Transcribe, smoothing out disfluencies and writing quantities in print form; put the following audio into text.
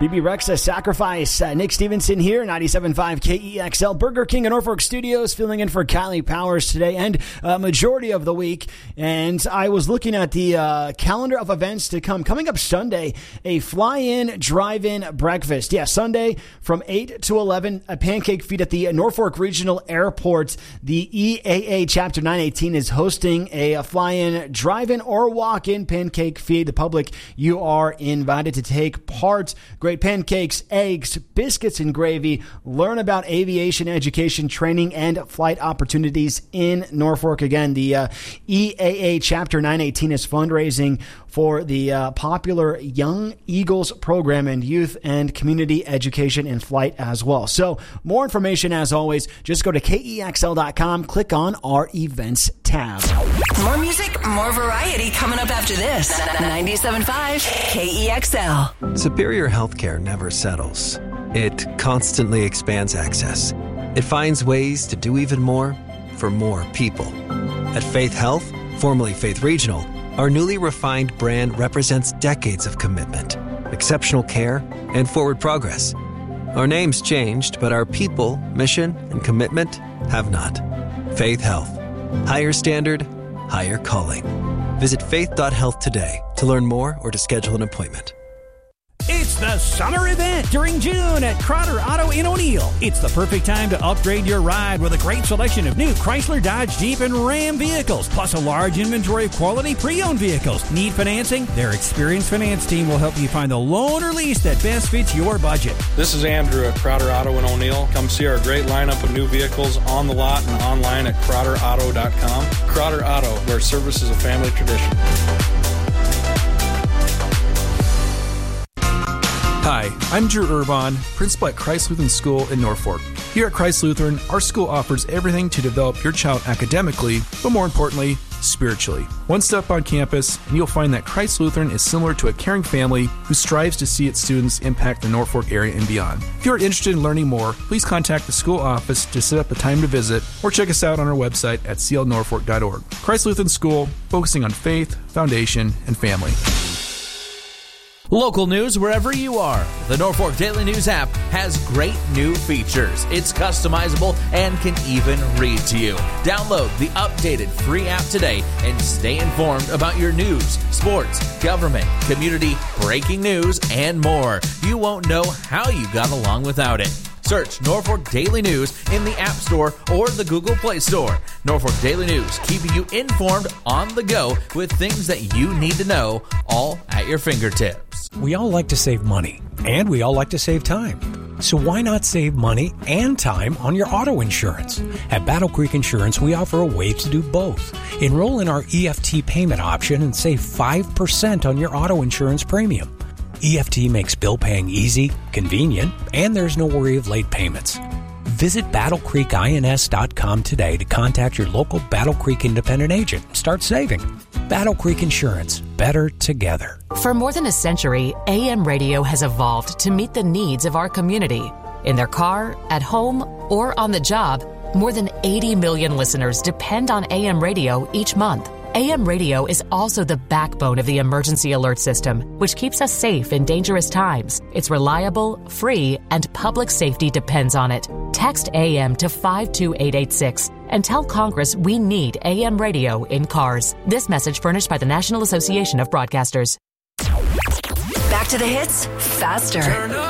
BB Rexa Sacrifice. Nick Stevenson here, 97.5 KEXL. Burger King in Norfolk Studios, filling in for Kylie Powers today and majority of the week. And I was looking at the calendar of events to come. Coming up Sunday, a fly-in, drive-in breakfast. Yeah, Sunday from 8 to 11, a pancake feed at the Norfolk Regional Airport. The EAA Chapter 918 is hosting a fly-in, drive-in, or walk-in pancake feed. The public, you are invited to take part. Great pancakes, eggs, biscuits, and gravy. Learn about aviation education, training, and flight opportunities in Norfolk. Again, the EAA Chapter 918 is fundraising for the popular Young Eagles program and youth and community education and flight as well. So more information, as always, just go to KEXL.com, click on our events tab. More music, more variety coming up after this. 97.5 KEXL. Superior Healthcare never settles. It constantly expands access. It finds ways to do even more for more people. At Faith Health, formerly Faith Regional, our newly refined brand represents decades of commitment, exceptional care, and forward progress. Our name's changed, but our people, mission, and commitment have not. Faith Health. Higher standard, higher calling. Visit faith.health today to learn more or to schedule an appointment. It's the summer event during June at Crowder Auto in O'Neill. It's the perfect time to upgrade your ride with a great selection of new Chrysler, Dodge, Jeep, and Ram vehicles, plus a large inventory of quality pre-owned vehicles. Need financing? Their experienced finance team will help you find the loan or lease that best fits your budget. This is Andrew at Crowder Auto in O'Neill. Come see our great lineup of new vehicles on the lot and online at CrowderAuto.com. Crowder Auto, where service is a family tradition. Hi, I'm Drew Urbon, principal at Christ Lutheran School in Norfolk. Here at Christ Lutheran, our school offers everything to develop your child academically, but more importantly, spiritually. One step on campus, and you'll find that Christ Lutheran is similar to a caring family who strives to see its students impact the Norfolk area and beyond. If you're interested in learning more, please contact the school office to set up a time to visit, or check us out on our website at clnorfolk.org. Christ Lutheran School, focusing on faith, foundation, and family. Local news wherever you are. The Norfolk Daily News app has great new features. It's customizable and can even read to you. Download the updated free app today and stay informed about your news, sports, government, community, breaking news, and more. You won't know how you got along without it. Search Norfolk Daily News in the App Store or the Google Play Store. Norfolk Daily News, keeping you informed on the go with things that you need to know, all at your fingertips. We all like to save money, and we all like to save time. So why not save money and time on your auto insurance? At Battle Creek Insurance, we offer a way to do both. Enroll in our EFT payment option and save 5% on your auto insurance premium. EFT makes bill paying easy, convenient, and there's no worry of late payments. Visit BattleCreekINS.com today to contact your local Battle Creek independent agent and start saving. Battle Creek Insurance. Better together. For more than a century, AM radio has evolved to meet the needs of our community. In their car, at home, or on the job, more than 80 million listeners depend on AM radio each month. AM radio is also the backbone of the emergency alert system, which keeps us safe in dangerous times. It's reliable, free, and public safety depends on it. Text AM to 52886 and tell Congress we need AM radio in cars. This message furnished by the National Association of Broadcasters. Back to the hits, faster.